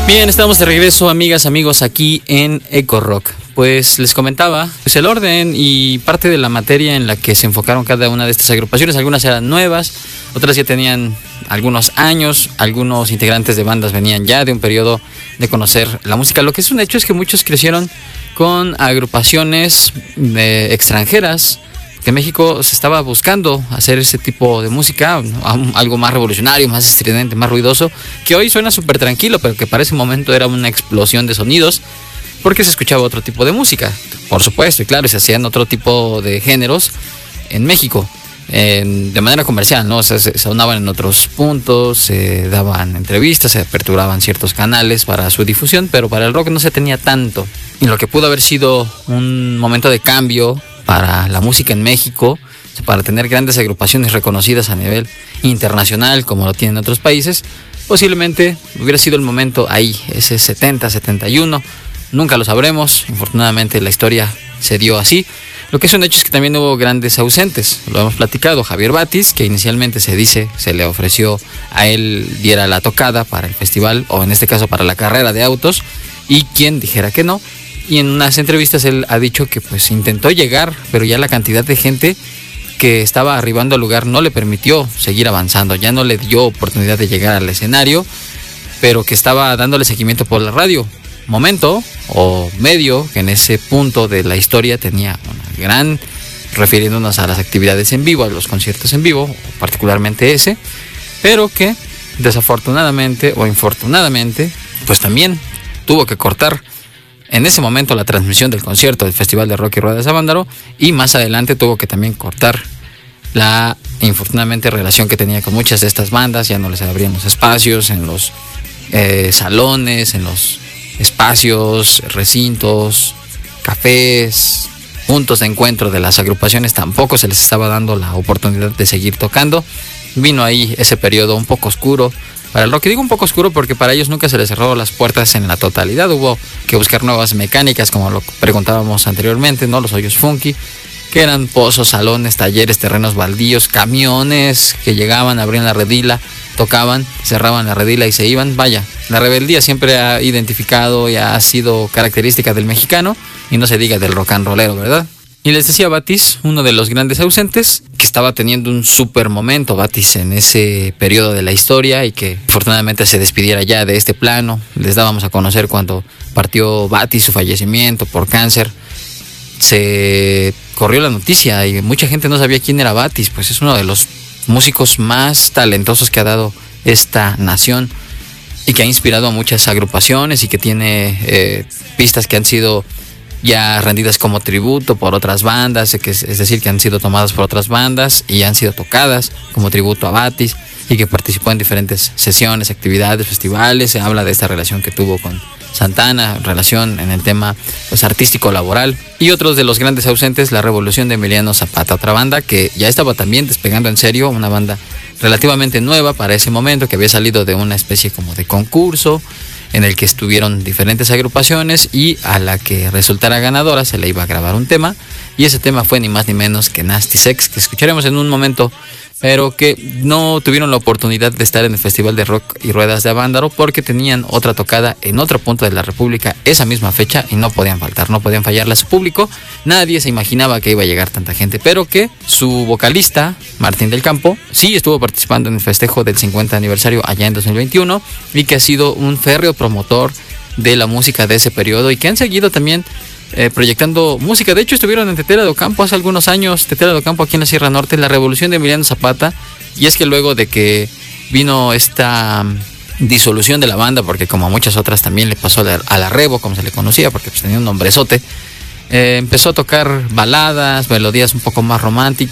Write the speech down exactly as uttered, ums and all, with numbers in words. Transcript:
Bien, estamos de regreso, amigas, amigos, aquí en Eco Rock. Pues les comentaba, pues el orden y parte de la materia en la que se enfocaron cada una de estas agrupaciones. Algunas eran nuevas, otras ya tenían algunos años, algunos integrantes de bandas venían ya de un periodo de conocer la música. Lo que es un hecho es que muchos crecieron con agrupaciones de extranjeras, que en México se estaba buscando hacer ese tipo de música, algo más revolucionario, más estridente, más ruidoso, que hoy suena súper tranquilo, pero que para ese momento era una explosión de sonidos, porque se escuchaba otro tipo de música, por supuesto, y claro, y se hacían otro tipo de géneros en México, en, de manera comercial, ¿no? O sea, se sonaban en otros puntos, se daban entrevistas, se aperturaban ciertos canales para su difusión, pero para el rock no se tenía tanto. Y lo que pudo haber sido un momento de cambio para la música en México, para tener grandes agrupaciones reconocidas a nivel internacional como lo tienen otros países, posiblemente hubiera sido el momento ahí, ese setenta, setenta y uno, nunca lo sabremos, infortunadamente la historia se dio así. Lo que es un hecho es que también hubo grandes ausentes, lo hemos platicado. Javier Batis, que inicialmente se dice, se le ofreció a él diera la tocada para el festival, o en este caso para la carrera de autos, y quien dijera que no. Y en unas entrevistas él ha dicho que pues intentó llegar, pero ya la cantidad de gente que estaba arribando al lugar no le permitió seguir avanzando, ya no le dio oportunidad de llegar al escenario, pero que estaba dándole seguimiento por la radio. Momento o medio que en ese punto de la historia tenía una gran, refiriéndonos a las actividades en vivo, a los conciertos en vivo, particularmente ese, pero que desafortunadamente o infortunadamente pues también tuvo que cortar en ese momento la transmisión del concierto del Festival de Rock y Ruedas de Avándaro, y más adelante tuvo que también cortar la infortunadamente relación que tenía con muchas de estas bandas. Ya no les abrían los espacios en los eh, salones, en los espacios, recintos, cafés, puntos de encuentro de las agrupaciones, tampoco se les estaba dando la oportunidad de seguir tocando. Vino ahí ese periodo un poco oscuro para el rock. Y digo un poco oscuro porque para ellos nunca se les cerró las puertas en la totalidad. Hubo que buscar nuevas mecánicas, como lo preguntábamos anteriormente, ¿no? Los hoyos funky, que eran pozos, salones, talleres, terrenos baldíos, camiones que llegaban, abrían la redila, tocaban, cerraban la redila y se iban. Vaya, la rebeldía siempre ha identificado y ha sido característica del mexicano, y no se diga del rock and rollero, ¿verdad? Y les decía, Batis, uno de los grandes ausentes, que estaba teniendo un súper momento, Batis, en ese periodo de la historia, y que afortunadamente se despidiera ya de este plano. Les dábamos a conocer cuando partió Batis, su fallecimiento por cáncer. Se corrió la noticia y mucha gente no sabía quién era Batis, pues es uno de los músicos más talentosos que ha dado esta nación, y que ha inspirado a muchas agrupaciones, y que tiene eh, pistas que han sido ya rendidas como tributo por otras bandas, es decir, que han sido tomadas por otras bandas y han sido tocadas como tributo a Batis, y que participó en diferentes sesiones, actividades, festivales. Se habla de esta relación que tuvo con Santana, relación en el tema pues, artístico laboral. Y otros de los grandes ausentes, la Revolución de Emiliano Zapata, otra banda que ya estaba también despegando en serio, una banda relativamente nueva para ese momento, que había salido de una especie como de concurso en el que estuvieron diferentes agrupaciones, y a la que resultara ganadora se le iba a grabar un tema, y ese tema fue ni más ni menos que Nasty Sex, que escucharemos en un momento, pero que no tuvieron la oportunidad de estar en el Festival de Rock y Ruedas de Avándaro porque tenían otra tocada en otro punto de la República esa misma fecha, y no podían faltar, no podían fallarle a su público. Nadie se imaginaba que iba a llegar tanta gente, pero que su vocalista, Martín del Campo, sí estuvo participando en el festejo del cincuenta aniversario allá en dos mil veintiuno, y que ha sido un férreo promotor de la música de ese periodo, y que han seguido también Eh, proyectando música. De hecho, estuvieron en Tetera de Ocampo hace algunos años, Tetera de Ocampo aquí en la Sierra Norte, la Revolución de Emiliano Zapata. Y es que luego de que vino esta disolución de la banda, porque como a muchas otras también le pasó a la Revo, como se le conocía, porque pues tenía un nombrezote, eh, empezó a tocar baladas, melodías un poco más románticas.